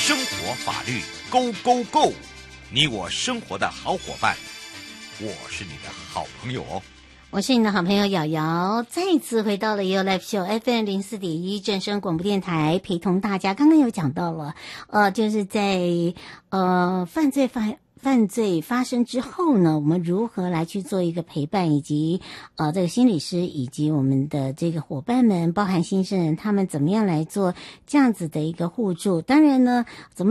生活法律 Go Go Go， 你我生活的好伙伴，我是你的好朋友哦。 我是你的好朋友瑶瑶，再次回到了 You Live Show FM 04.1正声广播电台，陪同大家。刚刚有讲到了，就是在犯罪发生之后呢，我们如何来去做一个陪伴，以及这个心理师以及我们的这个伙伴们，包含新生人，他们怎么样来做这样子的一个互助。当然呢，怎么